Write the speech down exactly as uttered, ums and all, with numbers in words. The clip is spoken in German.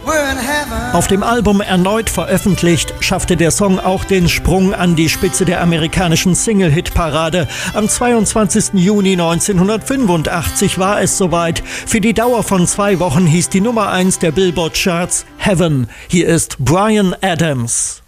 Auf dem Album erneut veröffentlicht, schaffte der Song auch den Sprung an die Spitze der amerikanischen Single-Hit-Parade. Am zweiundzwanzigsten Juni neunzehnhundertfünfundachtzig war es soweit. Für die Dauer von zwei Wochen hieß die Nummer eins der Billboard-Charts Heaven. Hier ist Bryan Adams.